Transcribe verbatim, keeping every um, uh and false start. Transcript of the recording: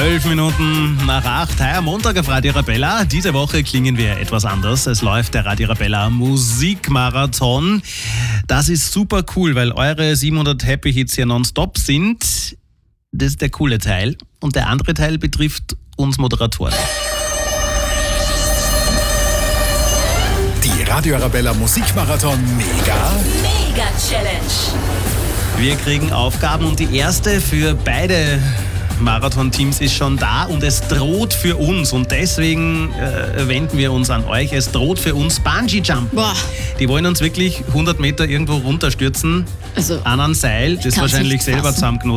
Zwölf Minuten nach acht. Hi, am Montag auf Radio Arabella. Diese Woche klingen wir etwas anders. Es läuft der Radio Arabella Musikmarathon. Das ist super cool, weil eure siebenhundert Happy Hits hier nonstop sind. Das ist der coole Teil. Und der andere Teil betrifft uns Moderatoren. Die Radio Arabella Musikmarathon Mega Mega Challenge. Wir kriegen Aufgaben und die erste für beide Marathon-Teams ist schon da und es droht für uns und deswegen äh, wenden wir uns an euch. Es droht für uns Bungee-Jump. Boah. Die wollen uns wirklich hundert Meter irgendwo runterstürzen Also, an ein Seil, das kann's wahrscheinlich nicht selber fassen. zusammenknoten.